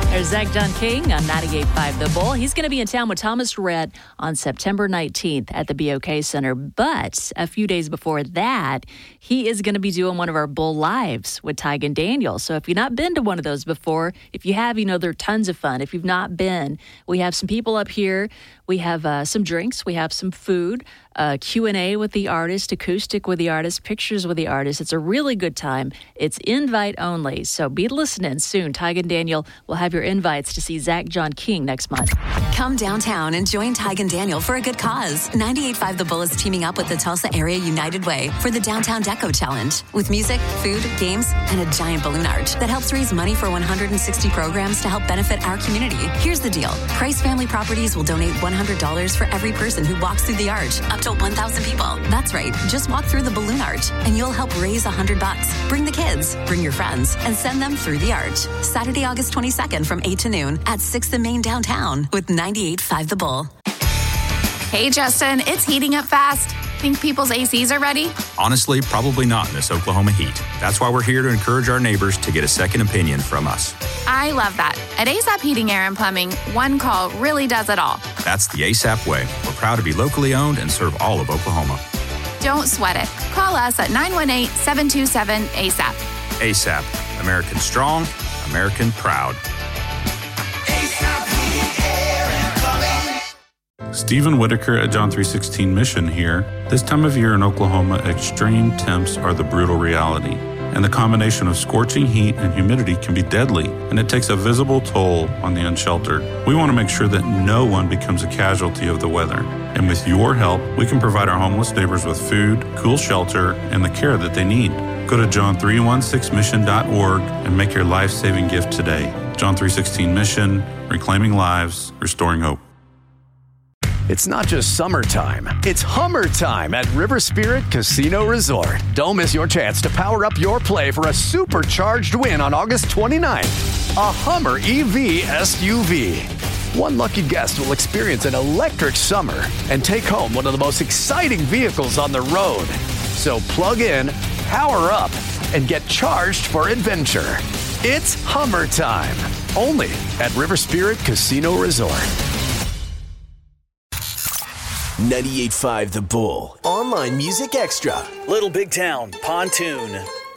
There's Zach John King on 98.5 The Bull. He's going to be in town with Thomas Rhett on September 19th at the BOK Center. But a few days before that, he is going to be doing one of our Bull Lives with Tig and Daniel. So if you've not been to one of those before, if you have, they're tons of fun. If you've not been, we have some people up here. We have some drinks. We have some food, Q&A with the artist, acoustic with the artist, pictures with the artist. It's a really good time. It's invite only. So be listening soon. Tig and Daniel will have your invites to see Zach John King next month. Come downtown and join Tig and Daniel for a good cause. 98.5 The Bull is teaming up with the Tulsa Area United Way for the Downtown Deco Challenge with music, food, games, and a giant balloon arch that helps raise money for 160 programs to help benefit our community. Here's the deal. Price Family Properties will donate $100 for every person who walks through the arch, up to 1,000 people. That's right. Just walk through the balloon arch and you'll help raise $100. Bring the kids, bring your friends, and send them through the arch. Saturday, August 22nd from 8 to noon at 6th and Main downtown with 98.5 The Bull. Hey, Justin, it's heating up fast. Think people's ACs are ready? Honestly, probably not in this Oklahoma heat. That's why we're here to encourage our neighbors to get a second opinion from us. I love that. At ASAP Heating, Air, and Plumbing, one call really does it all. That's the ASAP way. We're proud to be locally owned and serve all of Oklahoma. Don't sweat it. Call us at 918-727-ASAP. ASAP. American strong, American proud. Stephen Whitaker at John 3:16 Mission here. This time of year in Oklahoma, extreme temps are the brutal reality. And the combination of scorching heat and humidity can be deadly, and it takes a visible toll on the unsheltered. We want to make sure that no one becomes a casualty of the weather. And with your help, we can provide our homeless neighbors with food, cool shelter, and the care that they need. Go to john316mission.org and make your life-saving gift today. John 3:16 Mission, reclaiming lives, restoring hope. It's not just summertime, it's Hummer time at River Spirit Casino Resort. Don't miss your chance to power up your play for a supercharged win on August 29th. A Hummer EV SUV. One lucky guest will experience an electric summer and take home one of the most exciting vehicles on the road. So plug in, power up, and get charged for adventure. It's Hummer time, only at River Spirit Casino Resort. 98.5 The Bull. Online Music Extra. Little Big Town, Pontoon.